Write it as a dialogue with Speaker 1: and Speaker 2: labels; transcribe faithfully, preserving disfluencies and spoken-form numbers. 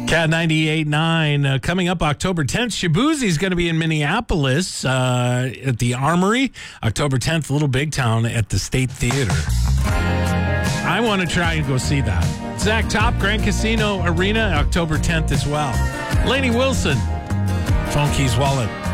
Speaker 1: Cat ninety-eight point nine uh, coming up October tenth. Shabuzi's going to be in Minneapolis uh, at the Armory. October tenth, Little Big Town at the State Theater. I want to try and go see that. Zach Top, Grand Casino Arena, October tenth as well. Lainey Wilson, Phone Keys Wallet.